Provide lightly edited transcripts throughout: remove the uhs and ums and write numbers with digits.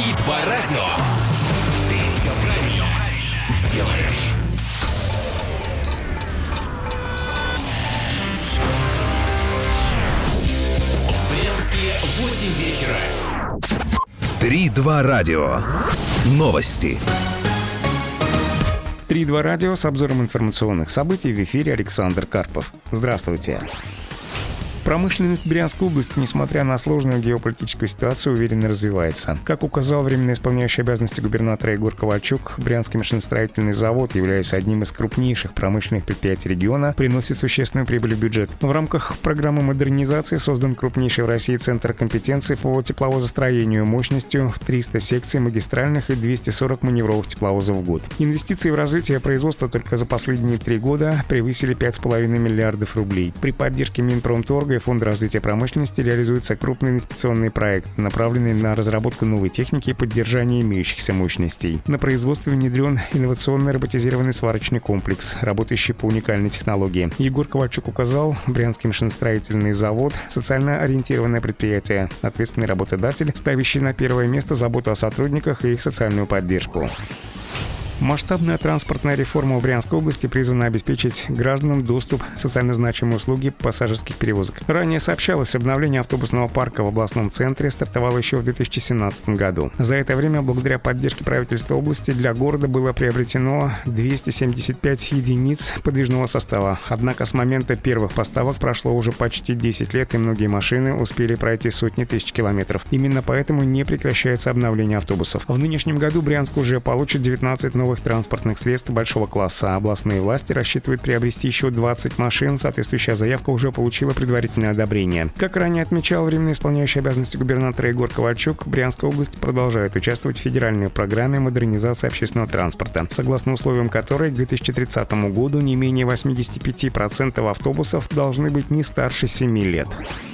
3-2 радио. Ты все правильно делаешь. В Брянске 8 вечера. 3-2 радио. Новости. 3-2 радио с обзором информационных событий. В эфире Александр Карпов. Здравствуйте. Промышленность Брянской области, несмотря на сложную геополитическую ситуацию, уверенно развивается. Как указал временно исполняющий обязанности губернатора Егор Ковальчук, Брянский машиностроительный завод, являясь одним из крупнейших промышленных предприятий региона, приносит существенную прибыль в бюджет. В рамках программы модернизации создан крупнейший в России центр компетенции по тепловозостроению мощностью в 300 секций магистральных и 240 маневровых тепловозов в год. Инвестиции в развитие производства только за последние 3 года превысили 5,5 миллиардов рублей. При поддержке Минпромторга и Фонда развития промышленности реализуется крупный инвестиционный проект, направленный на разработку новой техники и поддержание имеющихся мощностей. На производстве внедрен инновационный роботизированный сварочный комплекс, работающий по уникальной технологии. Егор Ковальчук указал, Брянский машиностроительный завод – социально ориентированное предприятие, ответственный работодатель, ставящий на первое место заботу о сотрудниках и их социальную поддержку. Масштабная транспортная реформа в Брянской области призвана обеспечить гражданам доступ к социально значимой услуге пассажирских перевозок. Ранее сообщалось, обновление автобусного парка в областном центре стартовало еще в 2017 году. За это время, благодаря поддержке правительства области, для города было приобретено 275 единиц подвижного состава. Однако с момента первых поставок прошло уже почти 10 лет, и многие машины успели пройти сотни тысяч километров. Именно поэтому не прекращается обновление автобусов. В нынешнем году Брянск уже получит 19 новых транспортных средств большого класса. Областные власти рассчитывают приобрести еще 20 машин. Соответствующая заявка уже получила предварительное одобрение. Как ранее отмечал временно исполняющий обязанности губернатора Егор Ковальчук, Брянская область продолжает участвовать в федеральной программе модернизации общественного транспорта, согласно условиям которой к 2030 году не менее 85% автобусов должны быть не старше 7 лет.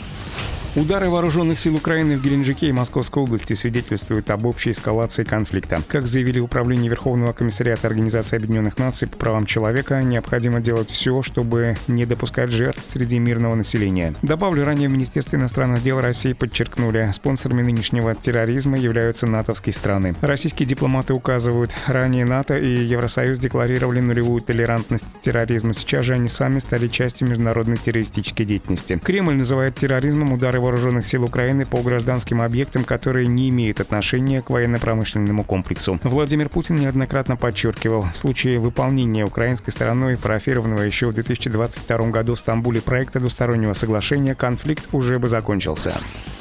Удары вооруженных сил Украины в Геленджике и Московской области свидетельствуют об общей эскалации конфликта. Как заявили в Управлении Верховного комиссариата Организации Объединенных Наций по правам человека, необходимо делать все, чтобы не допускать жертв среди мирного населения. Добавлю, ранее в Министерстве иностранных дел России подчеркнули, спонсорами нынешнего терроризма являются натовские страны. Российские дипломаты указывают, ранее НАТО и Евросоюз декларировали нулевую толерантность к терроризму. Сейчас же они сами стали частью международной террористической деятельности. Кремль называет терроризмом удары вооруженных сил Украины по гражданским объектам, которые не имеют отношения к военно-промышленному комплексу. Владимир Путин неоднократно подчеркивал, в случае выполнения украинской стороной профированного еще в 2022 году в Стамбуле проекта двустороннего соглашения, конфликт уже бы закончился.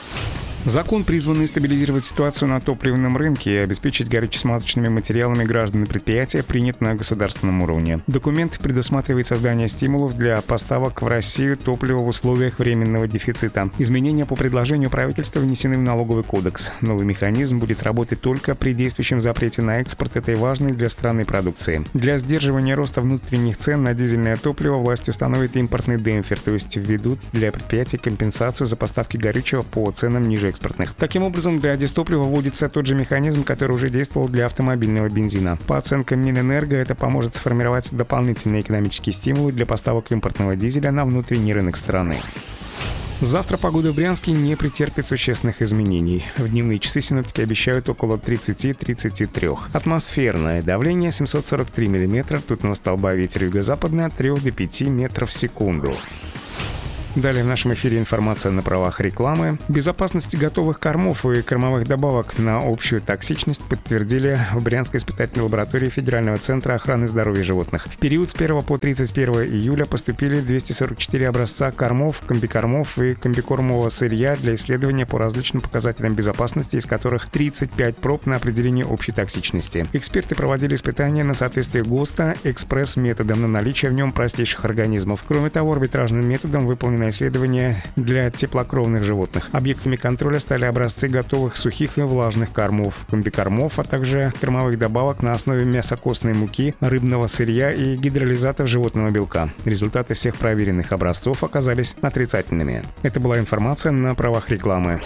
Закон, призванный стабилизировать ситуацию на топливном рынке и обеспечить горюче-смазочными материалами граждан и предприятия, принят на государственном уровне. Документ предусматривает создание стимулов для поставок в Россию топлива в условиях временного дефицита. Изменения по предложению правительства внесены в налоговый кодекс. Новый механизм будет работать только при действующем запрете на экспорт этой важной для страны продукции. Для сдерживания роста внутренних цен на дизельное топливо власть установит импортный демпфер, то есть введут для предприятий компенсацию за поставки горючего по ценам ниже экспортных. Таким образом, для дистоплива вводится тот же механизм, который уже действовал для автомобильного бензина. По оценкам Минэнерго, это поможет сформировать дополнительные экономические стимулы для поставок импортного дизеля на внутренний рынок страны. Завтра погода в Брянске не претерпит существенных изменений. В дневные часы синоптики обещают около 30-33. Атмосферное давление 743 мм, ртутного столба, ветер юго-западный от 3 до 5 метров в секунду. Далее в нашем эфире информация на правах рекламы. Безопасность готовых кормов и кормовых добавок на общую токсичность подтвердили в Брянской испытательной лаборатории Федерального центра охраны здоровья животных. В период с 1 по 31 июля поступили 244 образца кормов, комбикормов и комбикормового сырья для исследования по различным показателям безопасности, из которых 35 проб на определение общей токсичности. Эксперты проводили испытания на соответствие ГОСТа экспресс-методом на наличие в нем простейших организмов. Кроме того, арбитражным методом выполнены исследования для теплокровных животных. Объектами контроля стали образцы готовых сухих и влажных кормов, комбикормов, а также кормовых добавок на основе мясокостной муки, рыбного сырья и гидролизатов животного белка. Результаты всех проверенных образцов оказались отрицательными. Это была информация на правах рекламы.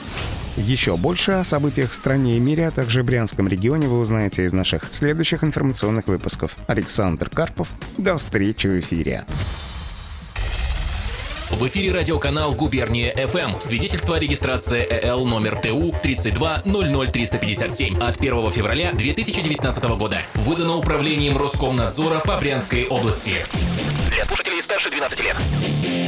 Еще больше о событиях в стране и мире, а также в Брянском регионе вы узнаете из наших следующих информационных выпусков. Александр Карпов. До встречи в эфире. В эфире радиоканал «Губерния ФМ». Свидетельство о регистрации ЭЛ номер ТУ 3200357 от 1 февраля 2019 года. Выдано Управлением Роскомнадзора по Брянской области. Для слушателей старше 12 лет.